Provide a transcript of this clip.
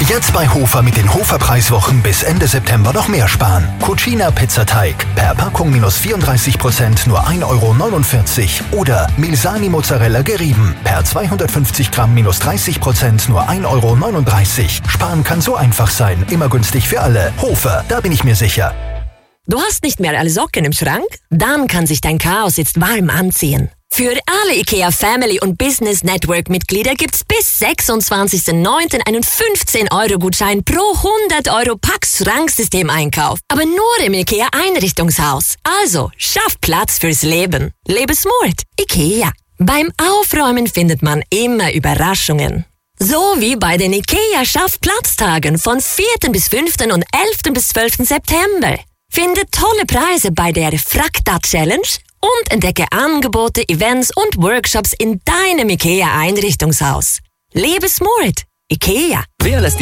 Jetzt bei Hofer mit den Hofer-Preiswochen bis Ende September noch mehr sparen. Cucina Pizzateig per Packung minus 34%, nur 1,49 €. Oder Milsani Mozzarella gerieben per 250 Gramm minus 30%, nur 1,39 €. Sparen kann so einfach sein, immer günstig für alle. Hofer, da bin ich mir sicher. Du hast nicht mehr alle Socken im Schrank? Dann kann sich dein Chaos jetzt warm anziehen. Für alle IKEA Family und Business Network Mitglieder gibt's bis 26.09. einen 15-€-Gutschein pro 100 € Pax Schranksystem-Einkauf. Aber nur im IKEA Einrichtungshaus. Also, schaff Platz fürs Leben. Lebe smart. IKEA. Beim Aufräumen findet man immer Überraschungen. So wie bei den IKEA Schaffplatztagen von 4. bis 5. und 11. bis 12. September. Finde tolle Preise bei der Frakta-Challenge und entdecke Angebote, Events und Workshops in deinem IKEA-Einrichtungshaus. Lebe smart. IKEA.